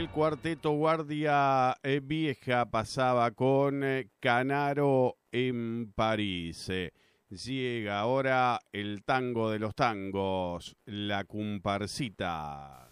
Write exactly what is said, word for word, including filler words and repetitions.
cuarteto Guardia eh, Vieja pasaba con eh, Canaro en París. Eh, llega ahora el tango de los tangos, la comparsita.